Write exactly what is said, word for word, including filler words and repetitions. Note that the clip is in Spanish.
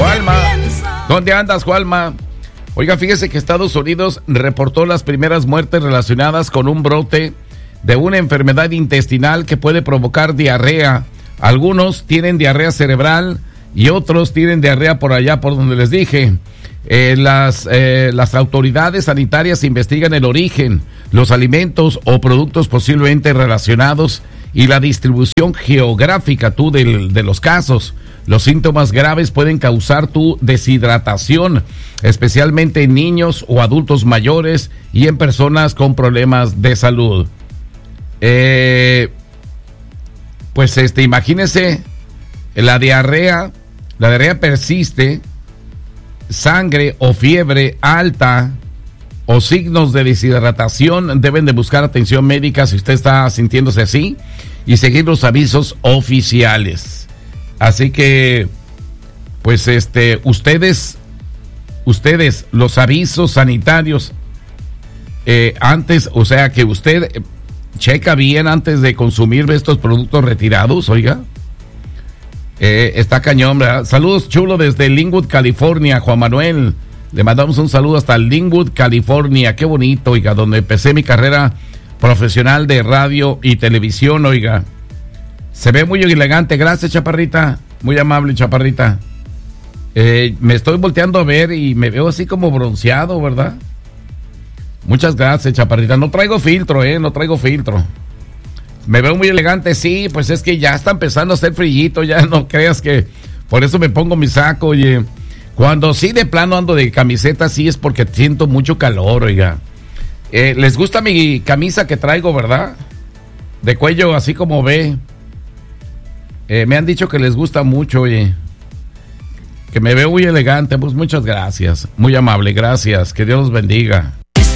Juanma, ¿dónde andas, Juanma? Oiga, fíjese que Estados Unidos reportó las primeras muertes relacionadas con un brote de una enfermedad intestinal que puede provocar diarrea. Algunos tienen diarrea cerebral y otros tienen diarrea por allá, por donde les dije. Eh, las, eh, las autoridades sanitarias investigan el origen, los alimentos o productos posiblemente relacionados y la distribución geográfica tú, del, de los casos. Los síntomas graves pueden causar tu deshidratación, especialmente en niños o adultos mayores y en personas con problemas de salud. Eh, pues este, imagínense, la diarrea, la diarrea persiste, sangre o fiebre alta o signos de deshidratación, deben de buscar atención médica si usted está sintiéndose así y seguir los avisos oficiales. Así que, pues este, ustedes, ustedes, los avisos sanitarios, eh, antes, o sea, que usted eh, checa bien antes de consumir estos productos retirados, oiga. Eh, está cañón, ¿verdad? Saludos, chulo, desde Linwood, California, Juan Manuel. Le mandamos un saludo hasta Linwood, California. Qué bonito, oiga, donde empecé mi carrera profesional de radio y televisión, oiga. Se ve muy elegante. Gracias, Chaparrita. Muy amable, Chaparrita. Eh, me estoy volteando a ver y me veo así como bronceado, ¿verdad? Muchas gracias, Chaparrita. No traigo filtro, ¿eh? No traigo filtro. Me veo muy elegante, sí, pues es que ya está empezando a hacer frillito, ya no creas que por eso me pongo mi saco, oye. Cuando sí de plano ando de camiseta, sí es porque siento mucho calor, oiga. Eh, ¿Les gusta mi camisa que traigo, verdad? De cuello así como ve. Eh, me han dicho que les gusta mucho, oye. Que me veo muy elegante, pues muchas gracias. Muy amable, gracias. Que Dios los bendiga.